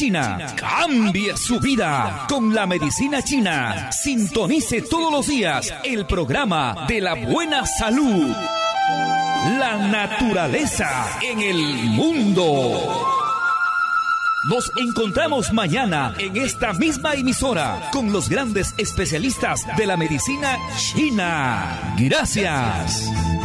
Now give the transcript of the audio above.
china. Cambie su vida con la medicina china. Sintonice todos los días el programa de la buena salud. La naturaleza en el mundo. Nos encontramos mañana en esta misma emisora con los grandes especialistas de la medicina china. Gracias.